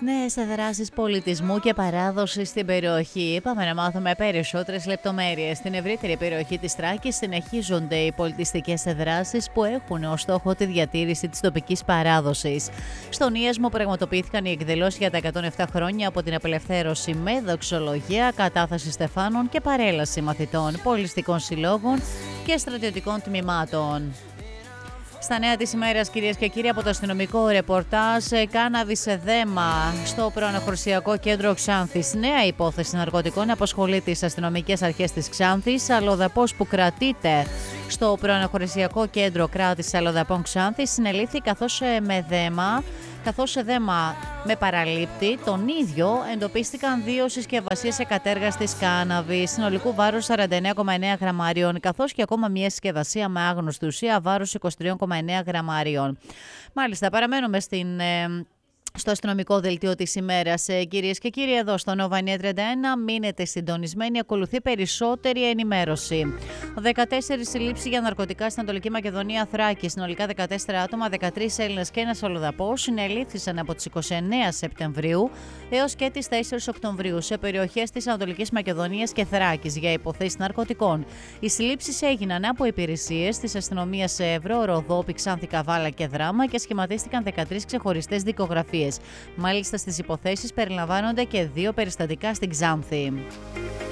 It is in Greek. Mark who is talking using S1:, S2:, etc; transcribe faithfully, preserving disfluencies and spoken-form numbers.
S1: Νέες δράσεις πολιτισμού και παράδοση στην περιοχή. Πάμε να μάθουμε περισσότερες λεπτομέρειες. Στην ευρύτερη περιοχή της Θράκης συνεχίζονται οι πολιτιστικές δράσεις που έχουν ως στόχο τη διατήρηση της τοπικής παράδοσης. Στον Ιασμό πραγματοποιήθηκαν οι εκδηλώσεις για τα εκατόν επτά χρόνια από την απελευθέρωση με δοξολογία, κατάθεση στεφάνων και παρέλαση μαθητών, πολιτιστικών συλλόγων και στρατιωτικών τμήματων. Στα νέα της ημέρας, κυρίες και κύριοι, από το αστυνομικό ρεπορτάζ, κάναβη σε δέμα στο προαναχωρησιακό κέντρο Ξάνθης. Νέα υπόθεση ναρκωτικών απασχολεί τις αστυνομικές αρχές της Ξάνθης. Αλλοδαπός που κρατείται στο προαναχωρησιακό κέντρο κράτης Αλλοδαπών Ξάνθης συνελήφθη καθώς με δέμα. Καθώς σε δέμα με παραλήπτη, τον ίδιο εντοπίστηκαν δύο συσκευασίες εκατέργαστης κάναβη συνολικού βάρους σαράντα εννέα κόμμα εννέα γραμμάριων, καθώς και ακόμα μια συσκευασία με άγνωστη ουσία βάρους είκοσι τρία κόμμα εννέα γραμμάριων. Μάλιστα, παραμένουμε στην... Ε, στο αστυνομικό δελτίο της ημέρας. Ε, κυρίες και κύριοι, εδώ στο Nova εννιακόσια τριάντα ένα μείνετε συντονισμένοι, ακολουθεί περισσότερη ενημέρωση. δεκατέσσερις συλλήψεις για ναρκωτικά στην Ανατολική Μακεδονία Θράκη. Συνολικά δεκατέσσερα άτομα, δεκατρείς Έλληνες και ένας Αλλοδαπός συνελήφθησαν από τις είκοσι εννέα Σεπτεμβρίου έως και τις τέσσερις Οκτωβρίου σε περιοχές της Ανατολικής Μακεδονίας και Θράκης για υποθέσεις ναρκωτικών. Οι συλλήψεις έγιναν από υπηρεσίες της αστυνομίας σε Εύρω, Ροδόπη, Ξάνθη, Καβάλα και Δράμα και σχηματίστηκαν δεκατρείς ξεχωριστές δικογραφίες. Μάλιστα, στις υποθέσεις περιλαμβάνονται και δύο περιστατικά στην Ξάνθη.